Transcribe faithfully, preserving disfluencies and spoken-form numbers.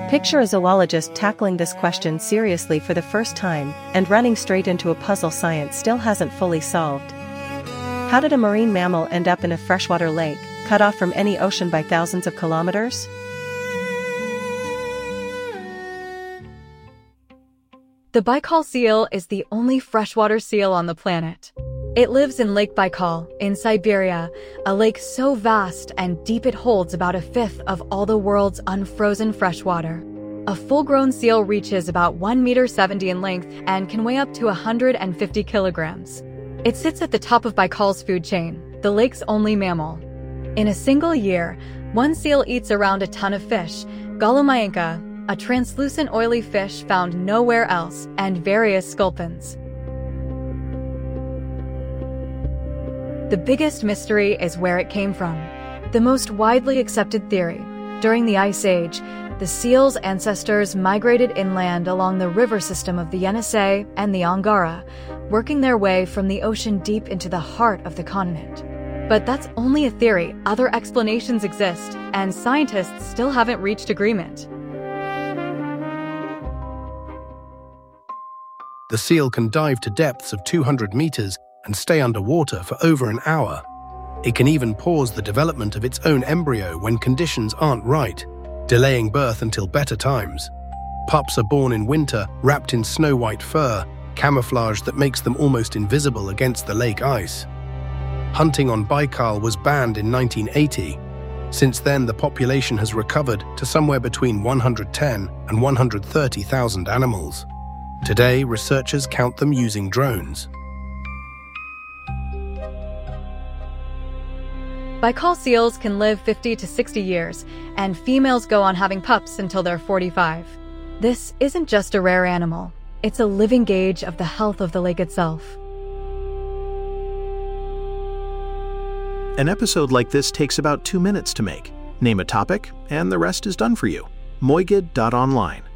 Picture a zoologist tackling this question seriously for the first time, and running straight into a puzzle science still hasn't fully solved. How did a marine mammal end up in a freshwater lake, cut off from any ocean by thousands of kilometers? The Baikal seal is the only freshwater seal on the planet. It lives in Lake Baikal, in Siberia, a lake so vast and deep it holds about a fifth of all the world's unfrozen freshwater. A full-grown seal reaches about one meter seventy in length and can weigh up to one hundred fifty kilograms. It sits at the top of Baikal's food chain, the lake's only mammal. In a single year, one seal eats around a ton of fish, Gallomyanka, a translucent oily fish found nowhere else, and various sculpins. The biggest mystery is where it came from. The most widely accepted theory: during the Ice Age, the seal's ancestors migrated inland along the river system of the Yenisei and the Angara, working their way from the ocean deep into the heart of the continent. But that's only a theory. Other explanations exist, and scientists still haven't reached agreement. The seal can dive to depths of two hundred meters and stay underwater for over an hour. It can even pause the development of its own embryo when conditions aren't right, delaying birth until better times. Pups are born in winter, wrapped in snow-white fur, camouflage that makes them almost invisible against the lake ice. Hunting on Baikal was banned in nineteen eighty. Since then, the population has recovered to somewhere between one hundred ten and one hundred thirty thousand animals. Today, researchers count them using drones. Baikal seals can live fifty to sixty years, and females go on having pups until they're forty-five. This isn't just a rare animal. It's a living gauge of the health of the lake itself. An episode like this takes about two minutes to make. Name a topic, and the rest is done for you. moigid dot online.